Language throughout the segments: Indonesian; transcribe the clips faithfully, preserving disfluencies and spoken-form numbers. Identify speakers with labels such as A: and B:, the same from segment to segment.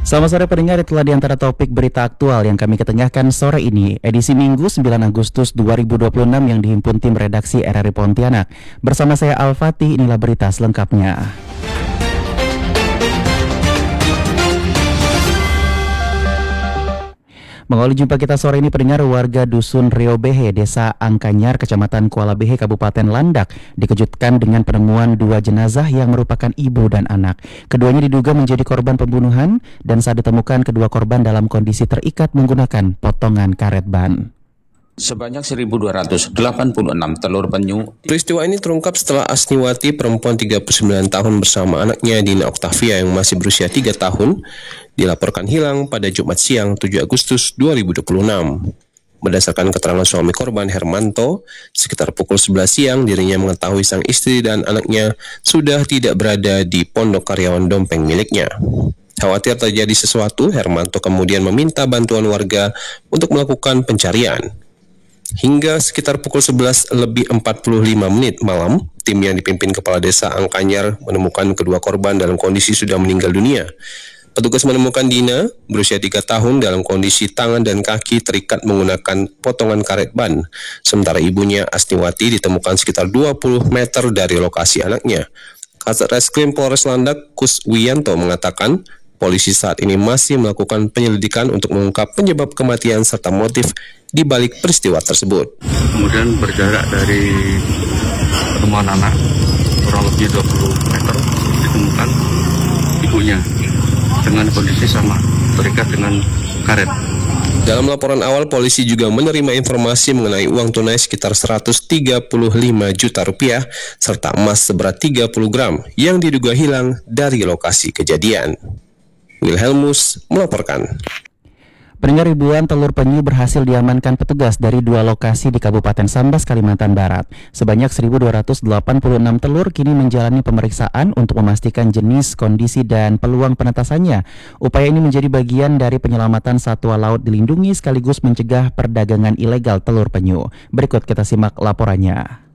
A: Selamat sore pendengar, itulah di antara topik berita aktual yang kami ketengahkan sore ini, edisi Minggu sembilan Agustus dua ribu dua puluh enam yang dihimpun tim redaksi R R I Pontianak. Bersama saya Al-Fatih, inilah berita selengkapnya. Mengawali jumpa kita sore ini pendengar, warga Dusun Rio Behe, Desa Angkanyar, Kecamatan Kuala Behe, Kabupaten Landak dikejutkan dengan penemuan dua jenazah yang merupakan ibu dan anak. Keduanya diduga menjadi korban pembunuhan dan saat ditemukan kedua korban dalam kondisi terikat menggunakan potongan karet ban.
B: Sebanyak seribu dua ratus delapan puluh enam telur penyu.
C: Peristiwa ini terungkap setelah Asniwati, perempuan tiga puluh sembilan tahun bersama anaknya Dina Oktavia yang masih berusia tiga tahun, dilaporkan hilang pada Jumat siang tujuh Agustus dua ribu dua puluh enam. Berdasarkan keterangan suami korban Hermanto, sekitar pukul sebelas siang dirinya mengetahui sang istri dan anaknya sudah tidak berada di pondok karyawan dompeng miliknya. Khawatir terjadi sesuatu, Hermanto kemudian meminta bantuan warga untuk melakukan pencarian. Hingga sekitar pukul sebelas lebih empat puluh lima menit malam, tim yang dipimpin Kepala Desa Angkanyar menemukan kedua korban dalam kondisi sudah meninggal dunia. Petugas menemukan Dina, berusia tiga tahun, dalam kondisi tangan dan kaki terikat menggunakan potongan karet ban. Sementara ibunya, Asniwati, ditemukan sekitar dua puluh meter dari lokasi anaknya. Kasat Reskrim Polres Landak, Kus Wiyanto, mengatakan polisi saat ini masih melakukan penyelidikan untuk mengungkap penyebab kematian serta motif di balik peristiwa tersebut.
D: Kemudian berjarak dari pertemuan anak kurang lebih dua puluh meter ditemukan ibunya dengan kondisi sama, terikat dengan karet.
C: Dalam laporan awal, polisi juga menerima informasi mengenai uang tunai sekitar seratus tiga puluh lima juta rupiah serta emas seberat tiga puluh gram yang diduga hilang dari lokasi kejadian. Wilhelmus melaporkan.
A: Pendengar, ribuan telur penyu berhasil diamankan petugas dari dua lokasi di Kabupaten Sambas, Kalimantan Barat. Sebanyak seribu dua ratus delapan puluh enam telur kini menjalani pemeriksaan untuk memastikan jenis, kondisi, dan peluang penetasannya. Upaya ini menjadi bagian dari penyelamatan satwa laut dilindungi sekaligus mencegah perdagangan ilegal telur penyu. Berikut kita simak laporannya.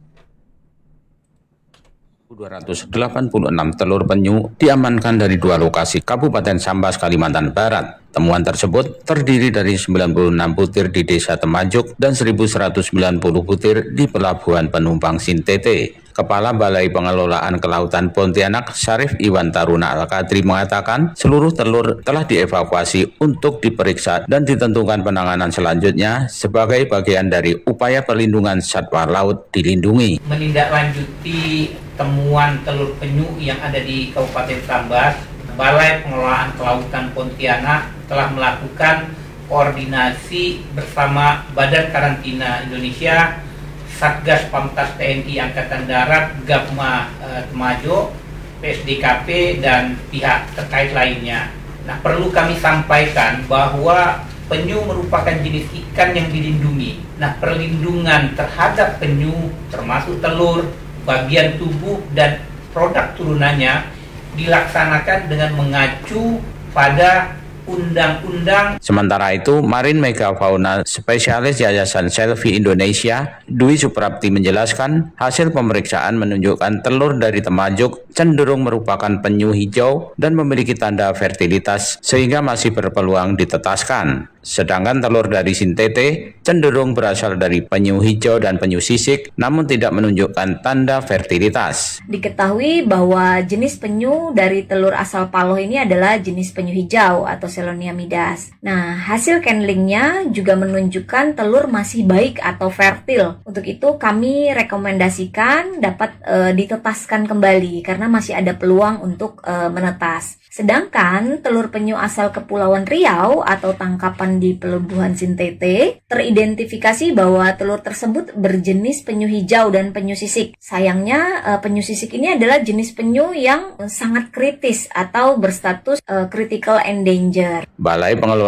B: dua ratus delapan puluh enam telur penyu diamankan dari dua lokasi Kabupaten Sambas, Kalimantan Barat. Temuan tersebut terdiri dari sembilan puluh enam butir di Desa Temajuk dan seribu seratus sembilan puluh butir di Pelabuhan Penumpang Sintete. Kepala Balai Pengelolaan Kelautan Pontianak, Syarif Iwan Taruna Al-Kadri, mengatakan seluruh telur telah dievakuasi untuk diperiksa dan ditentukan penanganan selanjutnya sebagai bagian dari upaya perlindungan satwa laut dilindungi.
E: Menindaklanjuti temuan telur penyu yang ada di Kabupaten Sambas, Balai Pengelolaan Kelautan Pontianak telah melakukan koordinasi bersama Badan Karantina Indonesia, Satgas Pamtas T N I Angkatan Darat, Gapma eh, Temajo, P S D K P, dan pihak terkait lainnya. Nah, perlu kami sampaikan bahwa penyu merupakan jenis ikan yang dilindungi. Nah, perlindungan terhadap penyu termasuk telur, bagian tubuh, dan produk turunannya dilaksanakan dengan mengacu pada undang-undang.
B: Sementara itu, Marin Megafauna Spesialis Yayasan Selfie Indonesia, Dwi Suprapti, menjelaskan hasil pemeriksaan menunjukkan telur dari Temajuk cenderung merupakan penyu hijau dan memiliki tanda fertilitas sehingga masih berpeluang ditetaskan. Sedangkan telur dari Sintete cenderung berasal dari penyu hijau dan penyu sisik, namun tidak menunjukkan tanda fertilitas.
F: Diketahui bahwa jenis penyu dari telur asal Paloh ini adalah jenis penyu hijau atau Selonia midas. Nah, hasil kenlingnya juga menunjukkan telur masih baik atau fertil. Untuk itu kami rekomendasikan dapat e, ditetaskan kembali karena masih ada peluang untuk e, menetas. Sedangkan telur penyu asal Kepulauan Riau atau tangkapan di Pelabuhan Sintete teridentifikasi bahwa telur tersebut berjenis penyu hijau dan penyu sisik. Sayangnya e, penyu sisik ini adalah jenis penyu yang sangat kritis atau berstatus e, critical endanger.
B: Balai Pengelolaan